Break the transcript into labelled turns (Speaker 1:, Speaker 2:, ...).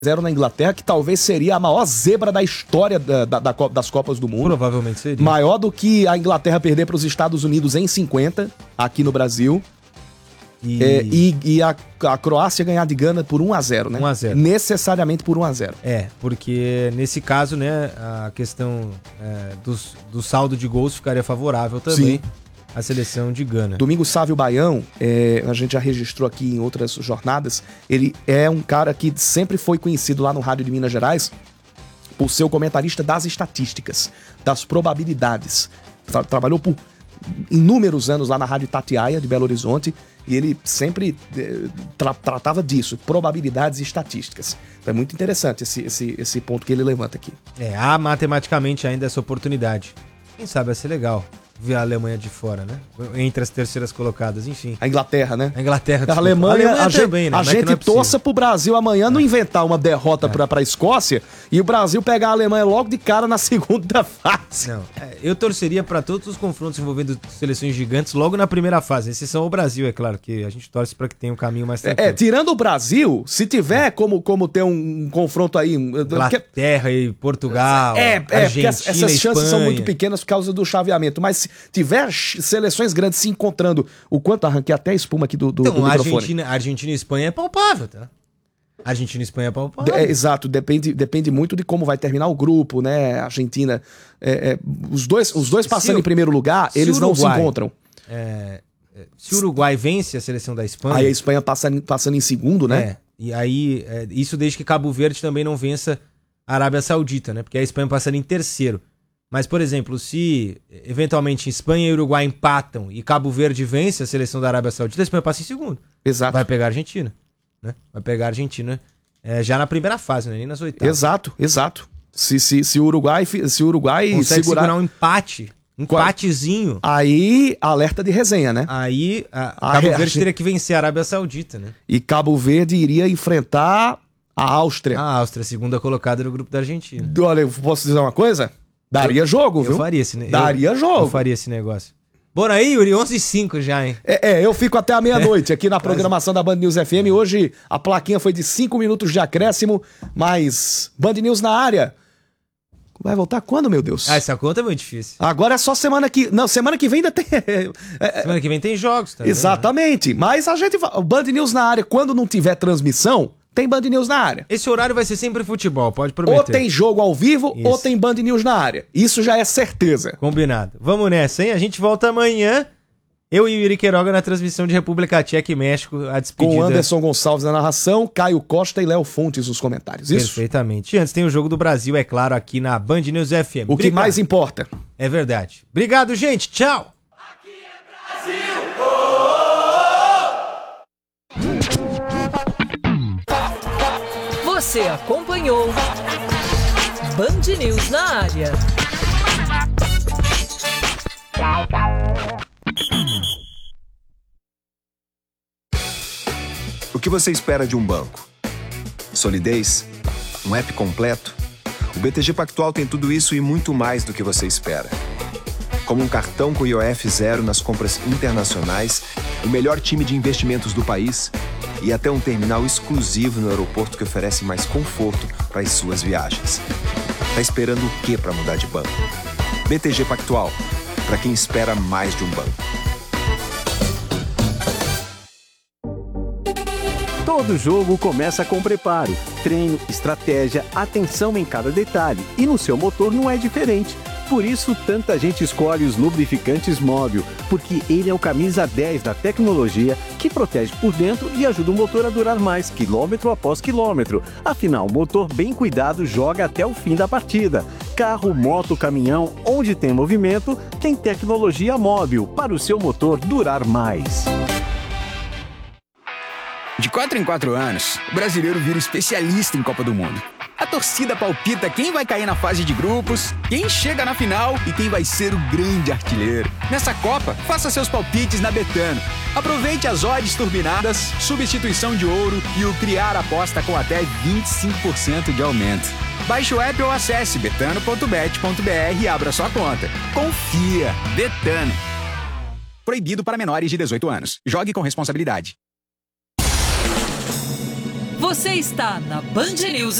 Speaker 1: 0 na Inglaterra, que talvez seria a maior zebra da história das Copas do Mundo.
Speaker 2: Provavelmente seria.
Speaker 1: Maior do que a Inglaterra perder para os Estados Unidos em 50, aqui no Brasil. E a Croácia ganhar de Gana por 1-0, né?
Speaker 2: 1-0.
Speaker 1: Necessariamente por 1-0.
Speaker 2: Porque nesse caso, né, a questão do saldo de gols ficaria favorável também. Sim. A seleção de Gana.
Speaker 1: Domingos Sávio Baião, a gente já registrou aqui em outras jornadas, ele é um cara que sempre foi conhecido lá no Rádio de Minas Gerais por ser o comentarista das estatísticas, das probabilidades. Trabalhou por inúmeros anos lá na Rádio Itatiaia de Belo Horizonte e ele sempre tratava disso, probabilidades e estatísticas. É muito interessante esse ponto que ele levanta aqui.
Speaker 2: Há matematicamente ainda essa oportunidade. Quem sabe vai ser legal ver a Alemanha de fora, né? Entre as terceiras colocadas, enfim.
Speaker 1: A Inglaterra, né?
Speaker 2: A Inglaterra.
Speaker 1: A Alemanha também,
Speaker 2: né?
Speaker 1: A gente torça pro Brasil amanhã não inventar uma derrota pra Escócia e o Brasil pegar a Alemanha logo de cara na segunda fase.
Speaker 2: Não, eu torceria pra todos os confrontos envolvendo seleções gigantes logo na primeira fase. Exceção ao Brasil, é claro, que a gente torce pra que tenha um caminho mais tranquilo.
Speaker 1: Tirando o Brasil, se tiver como ter um confronto aí...
Speaker 2: Inglaterra e Portugal, Argentina,
Speaker 1: essas chances são muito pequenas por causa do chaveamento, mas se tiver seleções grandes se encontrando, o quanto arranquei até a espuma aqui do microfone.
Speaker 2: Argentina e Espanha é palpável, tá? Argentina e Espanha é palpável.
Speaker 1: Exato, depende muito de como vai terminar o grupo, né? A Argentina, os dois passando em primeiro lugar, eles não se encontram.
Speaker 2: Se o Uruguai vence a seleção da Espanha...
Speaker 1: Aí a Espanha passando em segundo, né?
Speaker 2: E aí, isso desde que Cabo Verde também não vença a Arábia Saudita, né? Porque a Espanha passando em terceiro. Mas, por exemplo, se eventualmente Espanha e Uruguai empatam e Cabo Verde vence a seleção da Arábia Saudita, a Espanha passa em segundo.
Speaker 1: Exato.
Speaker 2: Vai pegar a Argentina, né? Vai pegar a Argentina já na primeira fase, né? Nem nas oitavas.
Speaker 1: Exato. Se o Uruguai
Speaker 2: consegue segurar um empatezinho.
Speaker 1: Aí, alerta de resenha, né?
Speaker 2: Aí, Cabo Verde teria que vencer a Arábia Saudita, né?
Speaker 1: E Cabo Verde iria enfrentar a Áustria.
Speaker 2: A Áustria, segunda colocada no grupo da Argentina.
Speaker 1: Olha, posso dizer uma coisa? Daria jogo, viu?
Speaker 2: Eu faria esse negócio.
Speaker 1: Daria jogo.
Speaker 2: Eu faria esse negócio. Bora aí, Yuri, 11h05 já, hein?
Speaker 1: Eu fico até a meia-noite aqui na programação da Band News FM. Hoje a plaquinha foi de 5 minutos de acréscimo, mas Band News na área. Vai voltar quando, meu Deus?
Speaker 2: Essa conta é muito difícil.
Speaker 1: Agora é só semana que... Não, semana que vem ainda tem...
Speaker 2: Semana que vem tem jogos, tá?
Speaker 1: Exatamente. Né? Mas a gente... Band News na área, quando não tiver transmissão, tem Band News na área.
Speaker 2: Esse horário vai ser sempre futebol, pode prometer.
Speaker 1: Ou tem jogo ao vivo, ou tem Band News na área. Isso já é certeza.
Speaker 2: Combinado. Vamos nessa, hein? A gente volta amanhã. Eu e o Yuri Queiroga na transmissão de República Tcheca e México, a despedida.
Speaker 1: Com Anderson Gonçalves na narração, Caio Costa e Léo Fontes nos comentários. Isso?
Speaker 2: Perfeitamente. E antes tem o Jogo do Brasil, é claro, aqui na Band News FM.
Speaker 1: O que mais importa.
Speaker 2: É verdade. Obrigado, gente. Tchau.
Speaker 3: Aqui é Brasil.
Speaker 4: Você acompanhou Band News na área.
Speaker 5: O que você espera de um banco? Solidez? Um app completo? O BTG Pactual tem tudo isso e muito mais do que você espera. Como um cartão com IOF zero nas compras internacionais, o melhor time de investimentos do país e até um terminal exclusivo no aeroporto que oferece mais conforto para as suas viagens. Tá esperando o quê para mudar de banco? BTG Pactual, para quem espera mais de um banco.
Speaker 6: Todo jogo começa com preparo, treino, estratégia, atenção em cada detalhe. E no seu motor não é diferente. Por isso, tanta gente escolhe os lubrificantes Móbil, porque ele é o camisa 10 da tecnologia que protege por dentro e ajuda o motor a durar mais, quilômetro após quilômetro. Afinal, o motor bem cuidado joga até o fim da partida. Carro, moto, caminhão, onde tem movimento, tem tecnologia Móbil para o seu motor durar mais.
Speaker 7: De 4 em 4 anos, o brasileiro vira especialista em Copa do Mundo. A torcida palpita quem vai cair na fase de grupos, quem chega na final e quem vai ser o grande artilheiro. Nessa Copa, faça seus palpites na Betano. Aproveite as odds turbinadas, substituição de ouro e o criar aposta com até 25% de aumento. Baixe o app ou acesse betano.bet.br e abra sua conta. Confia! Betano. Proibido para menores de 18 anos. Jogue com responsabilidade.
Speaker 4: Você está na Band News